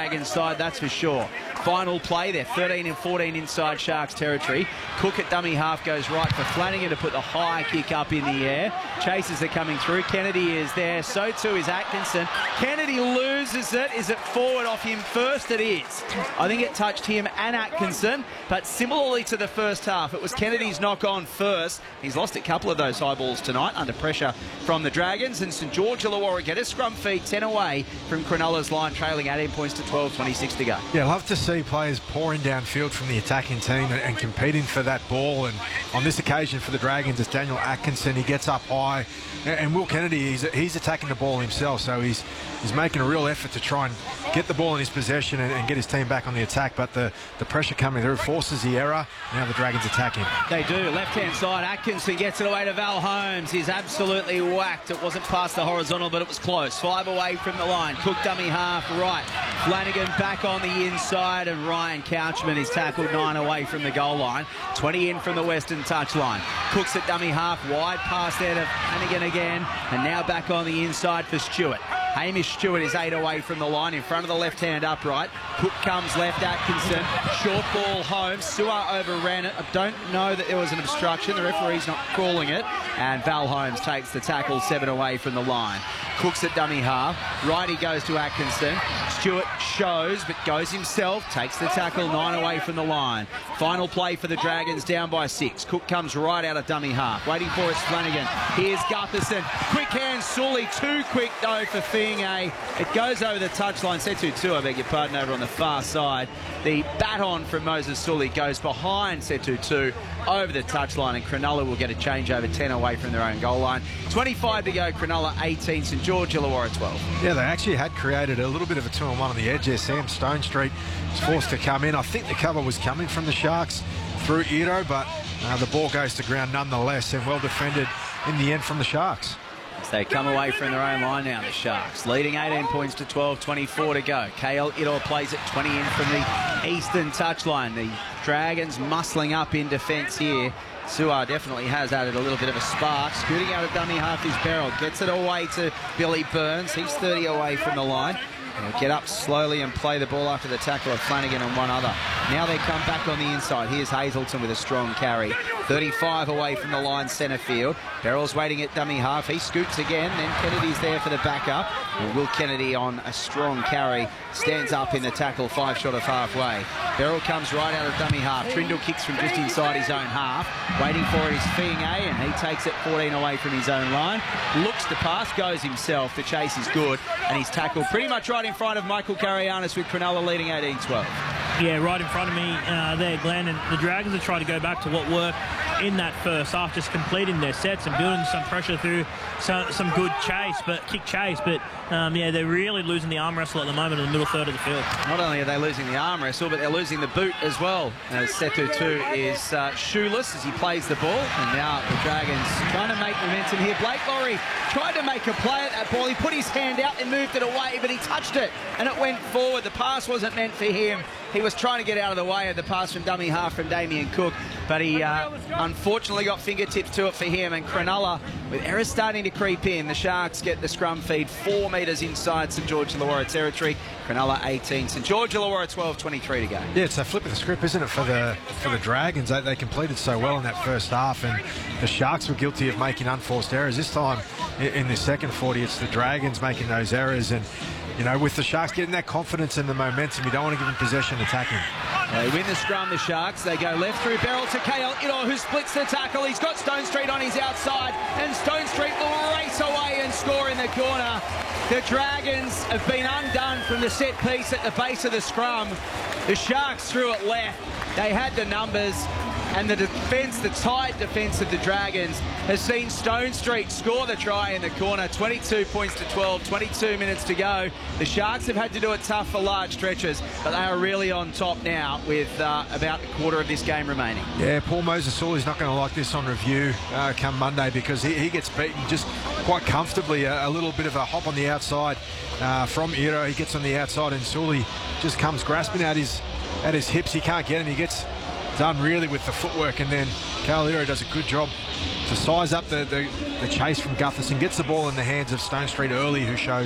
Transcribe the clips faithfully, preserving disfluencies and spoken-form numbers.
Dragons side, that's for sure. Final play there, thirteen and fourteen inside Sharks territory. Cook at dummy half goes right for Flanagan to put the high kick up in the air. Chasers are coming through. Kennedy is there. So too is Atkinson. Kennedy loses it. Is it forward off him first? It is. I think it touched him and Atkinson, but similarly to the first half, it was Kennedy's knock on first. He's lost a couple of those high balls tonight under pressure from the Dragons, and St George Illawarra get a scrum feed ten away from Cronulla's line, trailing eighteen points to twelve, twenty-six to go. Yeah, love to see players pouring downfield from the attacking team and, and competing for that ball. And on this occasion for the Dragons, it's Daniel Atkinson. He gets up high, and, and Will Kennedy, he's, he's attacking the ball himself, so he's he's making a real effort to try and get the ball in his possession and, and get his team back on the attack. But the, the pressure coming through forces the error. Now the Dragons attack him. They do. Left-hand side, Atkinson gets it away to Val Holmes. He's absolutely whacked. It wasn't past the horizontal, but it was close. Five away from the line. Cook dummy half right. Flanagan back on the inside, and Ryan Couchman is tackled nine away from the goal line. twenty in from the western touchline. Cook's at dummy half, wide pass there to Flanagan again, and now back on the inside for Stewart. Hamish Stewart is eight away from the line in front of the left-hand upright. Cook comes left, Atkinson. Short ball home. Suar overran it. I don't know that there was an obstruction. The referee's not calling it. And Val Holmes takes the tackle, seven away from the line. Cook's at dummy half. Righty goes to Atkinson. Stewart shows, but goes himself. Takes the tackle, nine away from the line. Final play for the Dragons, down by six. Cook comes right out of dummy half. Waiting for it's Flanagan. Here's Gutherson. Quick hand, Sully. Too quick, though, for Finger. It goes over the touchline. Setu two, I beg your pardon, over on the far side. The baton from Moses Sully goes behind Setu two over the touchline, and Cronulla will get a change over ten away from their own goal line. twenty-five to go, Cronulla eighteen, St George Illawarra twelve. Yeah, they actually had created a little bit of a two on one on the edge there. Sam Stonestreet was forced to come in. I think the cover was coming from the Sharks through Ito, but uh, the ball goes to ground nonetheless, and well defended in the end from the Sharks. As they come away from their own line now, the Sharks leading eighteen points to twelve, twenty-four to go. K L Ito plays it twenty in from the eastern touchline. The Dragons muscling up in defence here. Suar definitely has added a little bit of a spark. Scooting out of dummy half is Beryl. Gets it away to Billy Burns. He's thirty away from the line. He'll get up slowly and play the ball after the tackle of Flanagan and one other. Now they come back on the inside. Here's Hazelton with a strong carry. thirty-five away from the line, centre field. Beryl's waiting at dummy half. He scoots again. Then Kennedy's there for the backup. And Will Kennedy on a strong carry stands up in the tackle, five short of halfway. Beryl comes right out of dummy half. Trindle kicks from just inside his own half. Waiting for it is Finger, and he takes it fourteen away from his own line. Looks to pass, goes himself. The chase is good, and he's tackled pretty much right in front of Michael Karayanis, with Cronulla leading eighteen twelve. Yeah, right in front of me uh, there, Glenn. And the Dragons are trying to go back to what worked in that first half, just completing their sets and building some pressure through some, some good chase, but kick chase. But um, yeah, they're really losing the arm wrestle at the moment in the middle third of the field. Not only are they losing the arm wrestle, but they're losing the boot as well. As Setu two is uh, shoeless as he plays the ball, and now the Dragons trying to make momentum here. Blake Lawrie tried to make a play at that ball. He put his hand out and moved it away, but he touched it and it went forward. The pass wasn't meant for him. He was trying to get out of the way of the pass from dummy half from Damien Cook, but he uh, unfortunately got fingertips to it for him. And Cronulla, with errors starting to creep in, the Sharks get the scrum feed four metres inside St George Illawarra territory. Cronulla eighteen, St George Illawarra twelve, twenty-three to go. Yeah, it's a flip of the script, isn't it, for the for the Dragons? They, they completed so well in that first half, and the Sharks were guilty of making unforced errors. This time, in, in the second forty, it's the Dragons making those errors. And you know, with the Sharks getting that confidence and the momentum, you don't want to give them possession attacking. They win the scrum, the Sharks. They go left through Beryl to K L Ito, who splits the tackle. He's got Stonestreet on his outside, and Stonestreet will race away and score in the corner. The Dragons have been undone from the set piece at the base of the scrum. The Sharks threw it left. They had the numbers, and the defence, the tight defence of the Dragons, has seen Stonestreet score the try in the corner. twenty-two points to twelve, twenty-two minutes to go. The Sharks have had to do it tough for large stretches, but they are really on top now with uh, about a quarter of this game remaining. Yeah, Paul Moses-Sully's not going to like this on review uh, come Monday, because he, he gets beaten just quite comfortably. A, a little bit of a hop on the outside uh, from Ito. He gets on the outside, and Sully just comes grasping at his at his hips. He can't get him. He gets done really with the footwork, and then Carl Ito does a good job to size up the, the, the chase from Gutherson, gets the ball in the hands of Stonestreet early, who shows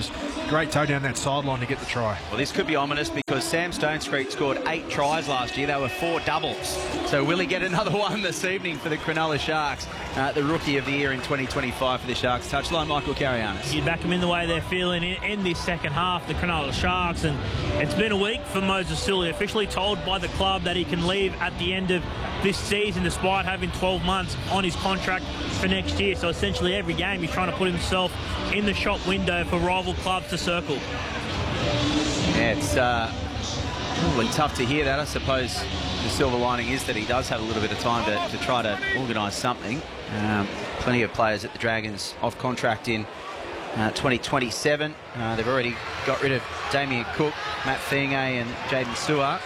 great toe down that sideline to get the try. Well, this could be ominous because Sam Stonestreet scored eight tries last year. They were four doubles. So will he get another one this evening for the Cronulla Sharks? Uh, the Rookie of the Year in twenty twenty-five for the Sharks. Touchline, Michael Carianis. You'd back them in the way they're feeling in, in this second half, the Cronulla Sharks. And it's been a week for Moses Suli, officially told by the club that he can leave at the end of this season despite having twelve months on his contract for next year. So essentially every game he's trying to put himself in the shop window for rival clubs to circle. Yeah, it's uh, probably tough to hear that. I suppose the silver lining is that he does have a little bit of time to, to try to organise something. Um, plenty of players at the Dragons off contract in uh, twenty twenty-seven. Uh, they've already got rid of Damien Cook, Matt Fienge and Jaden Sewer.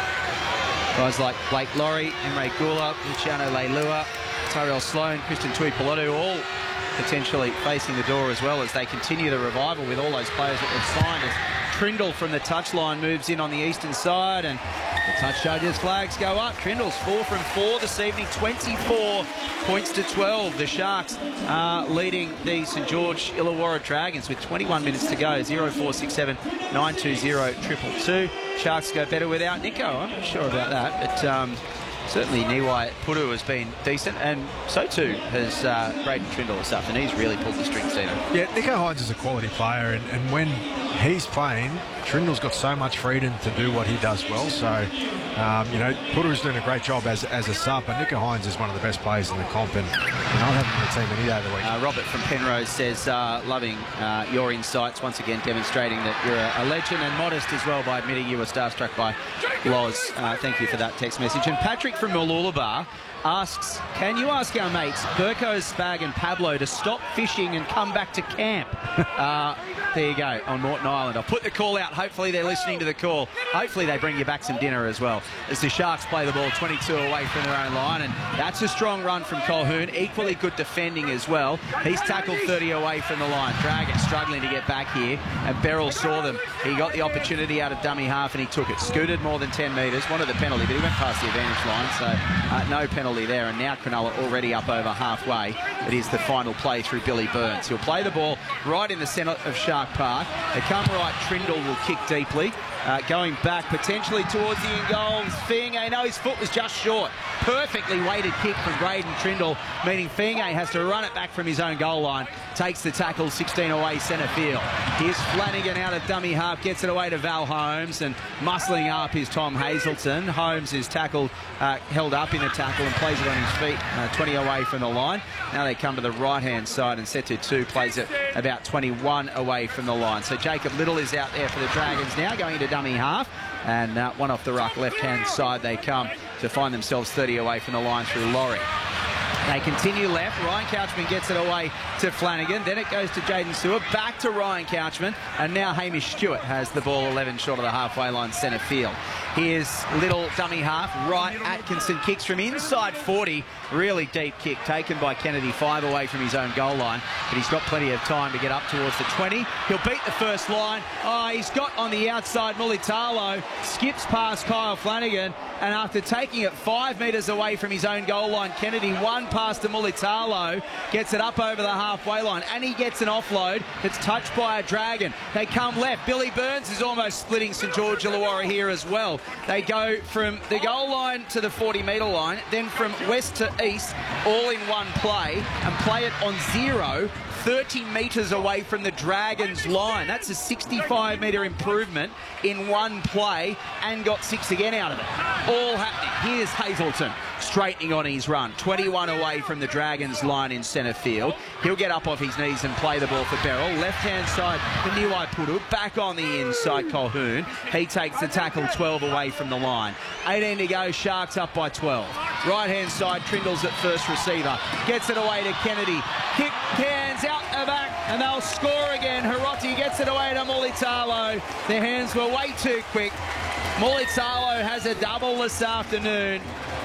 Uh, guys like Blake Laurie, Emre Gula, Luciano Leilua, Tyrell Sloan, Christian Tuipulotu, all potentially facing the door as well as they continue the revival with all those players that they've signed. As Trindle from the touchline moves in on the eastern side, and the touch judges' flags go up. Trindle's four from four this evening, twenty-four points to twelve. The Sharks are leading the St George Illawarra Dragons with twenty-one minutes to go. zero four six seven nine two zero two two two. Sharks go better without Nico. I'm not sure about that, but um, certainly Niwai Pudu has been decent, and so too has uh, Braden Trindle and stuff, and he's really pulled the strings, Dino. Yeah, Nico Hines is a quality player, and, and when he's playing, Trindle's got so much freedom to do what he does well. So, um, you know, Pudu's doing a great job as, as a sub, but Nico Hines is one of the best players in the comp, and, and I'll have him in the team any day of the week. Uh, Robert from Penrose says, uh, loving uh, your insights, once again demonstrating that you're a, a legend, and modest as well by admitting you were starstruck by Loz. Uh, thank you for that text message. And Patrick from Mooloolaba asks, can you ask our mates Burko, Spag and Pablo to stop fishing and come back to camp? uh, there you go, on Norton Island. I'll put the call out. Hopefully they're listening to the call. Hopefully they bring you back some dinner as well, as the Sharks play the ball twenty-two away from their own line. And that's a strong run from Colquhoun. Equally good defending as well. He's tackled thirty away from the line. Dragons struggling to get back here, and Beryl saw them. He got the opportunity out of dummy half and he took it. Scooted more than ten metres. Wanted the penalty, but he went past the advantage line, so uh, no penalty there. And now Cronulla already up over halfway. It is the final play through Billy Burns. He'll play the ball right in the centre of Shark Park. They come right, Trindle will kick deeply. Uh, going back potentially towards the end goal. Fienge, no, his foot was just short. Perfectly weighted kick from Braden Trindle, meaning Fienge has to run it back from his own goal line. Takes the tackle, sixteen away centre field. Here's Flanagan out of dummy half, gets it away to Val Holmes, and muscling up is Tom Hazelton. Holmes is tackled, uh, held up in the tackle and plays it on his feet, uh, twenty away from the line. Now they come to the right-hand side, and Setu two plays it about twenty-one away from the line. So Jacob Little is out there for the Dragons now, going into dummy half, and uh, one off the ruck, left-hand side they come to find themselves thirty away from the line through Laurie. They continue left. Ryan Couchman gets it away to Flanagan. Then it goes to Jaden Sewer. Back to Ryan Couchman. And now Hamish Stewart has the ball eleven short of the halfway line, centre field. Here's Little dummy half. Right, Atkinson kicks from inside forty. Really deep kick taken by Kennedy, five away from his own goal line. But he's got plenty of time to get up towards the twenty. He'll beat the first line. Oh, he's got on the outside Mulitalo. Skips past Kyle Flanagan. And after taking it five metres away from his own goal line, Kennedy one pass to Mulitalo, gets it up over the halfway line, and he gets an offload that's touched by a Dragon. They come left. Billy Burns is almost splitting St George Illawarra here as well. They go from the goal line to the forty metre line, then from west to east, all in one play, and play it on zero, thirty metres away from the Dragons line. That's a sixty-five metre improvement in one play, and got six again out of it. All happening. Here's Hazelton straightening on his run. twenty-one away from the Dragons line in centre field. He'll get up off his knees and play the ball for Beryl. Left-hand side, the Niwai Pudu. Back on the inside, Colquhoun. He takes the tackle twelve away from the line. eighteen to go, Sharks up by twelve. Right-hand side, Trindle's at first receiver. Gets it away to Kennedy. Kick, hands out the back, and they'll score again. Hiroti gets it away to Mulitalo. Their hands were way too quick. Mulitalo has a double this afternoon.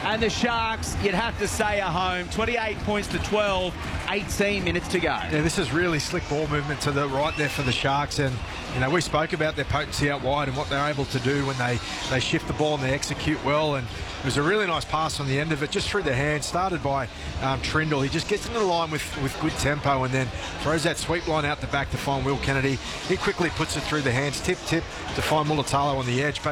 And the Sharks, you'd have to say, are home. twenty-eight points to twelve, eighteen minutes to go. Yeah, this is really slick ball movement to the right there for the Sharks. And, you know, we spoke about their potency out wide and what they're able to do when they, they shift the ball and they execute well. And it was a really nice pass on the end of it, just through the hand, started by um, Trindle. He just gets into the line with, with good tempo and then throws that sweep line out the back to find Will Kennedy. He quickly puts it through the hands, tip, tip, to find Mulatalo on the edge. But